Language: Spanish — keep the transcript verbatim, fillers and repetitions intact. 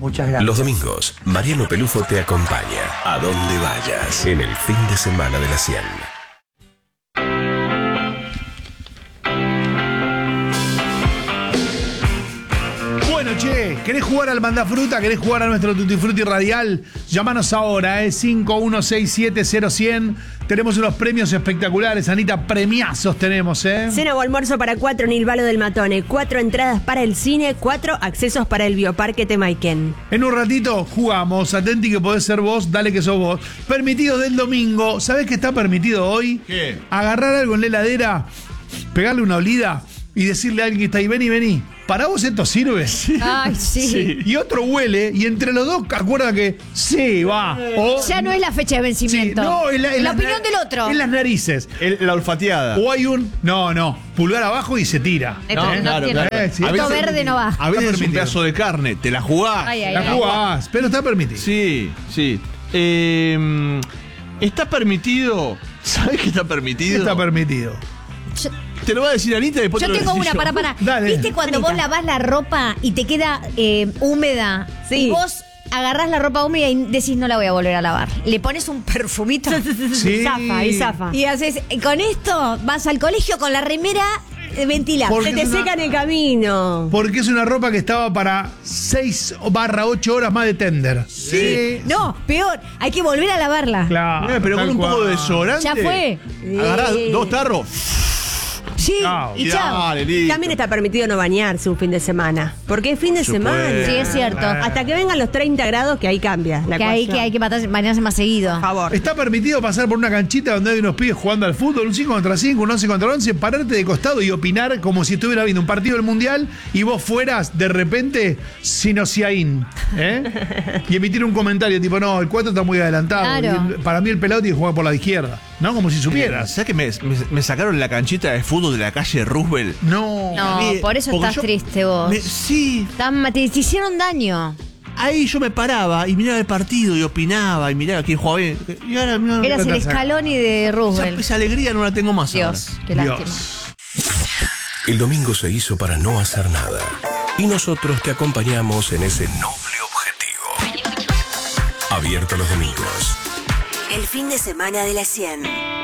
Muchas gracias. Los domingos, Mariano Pelufo te acompaña a donde vayas en el fin de semana de la cien. Bueno, che, ¿querés jugar al Mandafruta? ¿Querés jugar a nuestro Tutti Frutti Radial? Llámanos ahora, eh, cinco uno seis siete cero cien. Tenemos unos premios espectaculares, Anita, premiazos tenemos, ¿eh? Cena o almuerzo para cuatro en Ilvalo del Matone, cuatro entradas para el cine, cuatro accesos para el Bioparque Temaiken. En un ratito jugamos, atenti que podés ser vos, dale que sos vos. Permitidos del domingo, ¿sabés qué está permitido hoy? ¿Qué? Agarrar algo en la heladera, pegarle una olida y decirle a alguien que está ahí, vení, vení. ¿Para vos esto sirve? Ay, sí. Sí. Y otro huele, y entre los dos acuerda que sí, va. O, Ya no es la fecha de vencimiento. Sí, no, es la, es la las opinión na- del otro. En las narices. El- la olfateada. O hay un. No, no. Pulgar abajo y se tira. Esto no claro, tiene- claro. Eh, sí, A Esto veces- verde no va. A veces es un permitido. pedazo de carne, te la jugás. Ay, ay, La ay. jugás, pero está permitido. Sí, sí. Eh, está permitido. ¿Sabes qué está permitido? Está permitido. Yo, Te lo va a decir Anita y después yo te lo tengo voy a una, decir para, yo. para. Dale. ¿Viste cuando Anita. vos lavás la ropa y te queda eh, húmeda? Sí. Y vos agarrás la ropa húmeda y decís, no la voy a volver a lavar. Le pones un perfumito. Sí. Zafa, y zafa. Y haces, con esto vas al colegio con la remera eh, ventilada. Porque Se te es una- seca en el camino. Porque es una ropa que estaba para seis barra ocho horas más de tender. Sí. No, peor, hay que volver a lavarla. Claro. Eh, pero con tal un poco cual. de desodorante. Ya fue. Agarrás Sí. dos tarros. Sí, Chao. y chao. Dale, listo. También está permitido no bañarse un fin de semana. Porque es fin de supuesto. semana. Sí, es cierto. Hasta que vengan los treinta grados, que ahí cambia la Que hay cosa. que, hay que matar- bañarse más seguido. Por favor. Está permitido pasar por una canchita donde hay unos pibes jugando al fútbol, un cinco contra cinco, un once contra once, pararte de costado y opinar como si estuviera viendo un partido del Mundial y vos fueras de repente Sinociaín, ¿eh? Y emitir un comentario tipo, no, el cuatro está muy adelantado. Claro. Y el- para mí el pelado tiene que jugar por la izquierda, ¿no? Como si supieras. ¿Sabes que me, me- me sacaron la canchita de fútbol de la calle Roosevelt? No. No, A mí- por eso porque estás yo- triste vos. me- sí, Tan- te, te hicieron daño. ahí yo me paraba y miraba el partido y opinaba y miraba quién jugaba bien. Y ahora no, Eras el te- Scaloni de esa, Roosevelt. esa alegría no la tengo más Dios, ahora. qué lástima. Dios. El domingo se hizo para no hacer nada. Y nosotros te acompañamos en ese noble objetivo. Abierto los domingos. El fin de semana de la cien.